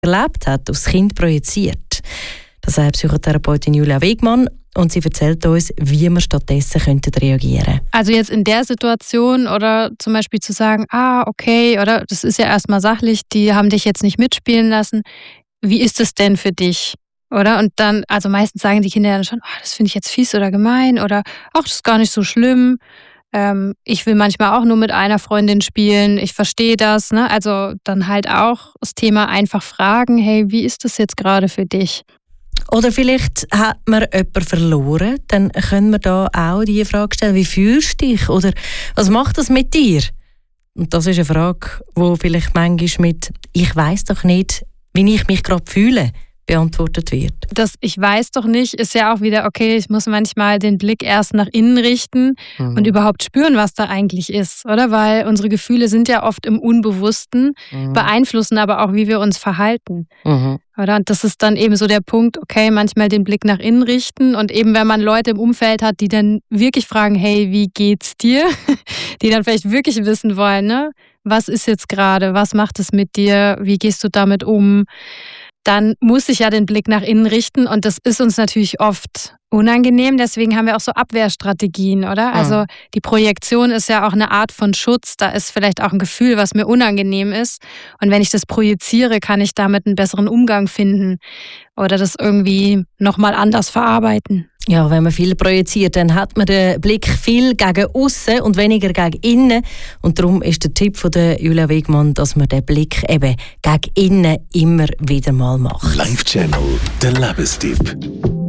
erlebt hat, aufs Kind projiziert. Das sagt Psychotherapeutin Julia Wegmann und sie erzählt uns, wie wir stattdessen reagieren könnten. Also jetzt in der Situation oder zum Beispiel zu sagen, okay, oder das ist ja erstmal sachlich, die haben dich jetzt nicht mitspielen lassen. Wie ist es denn für dich? Oder? Und dann, also meistens sagen die Kinder dann schon, das finde ich jetzt fies oder gemein oder das ist gar nicht so schlimm. Ich will manchmal auch nur mit einer Freundin spielen, ich verstehe das. Ne? Also dann halt auch das Thema einfach fragen, hey, wie ist das jetzt gerade für dich? Oder vielleicht hat man jemanden verloren, dann können wir da auch die Frage stellen, wie fühlst du dich? Oder was macht das mit dir? Und das ist eine Frage, die vielleicht manchmal mit «Ich weiss doch nicht, wie ich mich gerade fühle» beantwortet wird. Das «Ich weiß doch nicht» ist ja auch wieder, okay, ich muss manchmal den Blick erst nach innen richten und überhaupt spüren, was da eigentlich ist, oder? Weil unsere Gefühle sind ja oft im Unbewussten, beeinflussen aber auch, wie wir uns verhalten. Oder? Und das ist dann eben so der Punkt, okay, manchmal den Blick nach innen richten und eben, wenn man Leute im Umfeld hat, die dann wirklich fragen, hey, wie geht's dir? Die dann vielleicht wirklich wissen wollen, ne? Was ist jetzt gerade? Was macht es mit dir? Wie gehst du damit um? Dann muss ich ja den Blick nach innen richten und das ist uns natürlich oft unangenehm, deswegen haben wir auch so Abwehrstrategien, oder? Also die Projektion ist ja auch eine Art von Schutz, da ist vielleicht auch ein Gefühl, was mir unangenehm ist und wenn ich das projiziere, kann ich damit einen besseren Umgang finden oder das irgendwie nochmal anders verarbeiten. Ja, wenn man viel projiziert, dann hat man den Blick viel gegen aussen und weniger gegen innen. Und darum ist der Tipp von der Julia Wegmann, dass man den Blick eben gegen innen immer wieder mal macht. Live Channel, der Lebenstipp.